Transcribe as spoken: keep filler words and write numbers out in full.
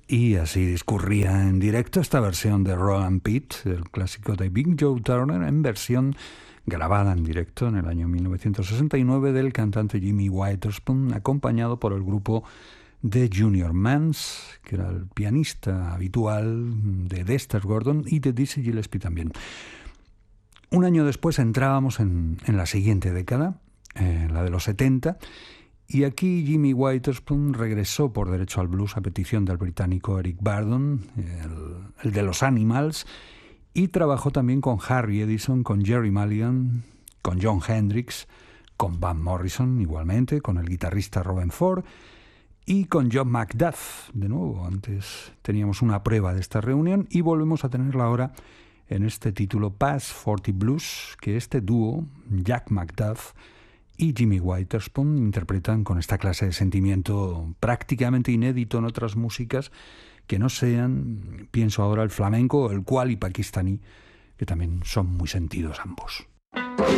Y así discurría en directo esta versión de Roland Pitt, el clásico de Big Joe Turner, en versión grabada en directo en el año mil novecientos sesenta y nueve del cantante Jimmy Witherspoon, acompañado por el grupo de Junior Mans, que era el pianista habitual de Dexter Gordon y de Dizzy Gillespie también. Un año después entrábamos en, en la siguiente década, eh, la de los setenta, y aquí Jimmy Witherspoon regresó por derecho al blues a petición del británico Eric Burdon, el, el de los Animals, y trabajó también con Harry Edison, con Jerry Mulligan, con John Hendricks, con Van Morrison igualmente, con el guitarrista Robben Ford y con John McDuff. De nuevo, antes teníamos una prueba de esta reunión y volvemos a tenerla ahora en este título Past cuarenta Blues, que este dúo, Jack McDuff y Jimmy Witherspoon, interpretan con esta clase de sentimiento prácticamente inédito en otras músicas que no sean, pienso ahora, el flamenco, el qawwali pakistaní, que también son muy sentidos ambos.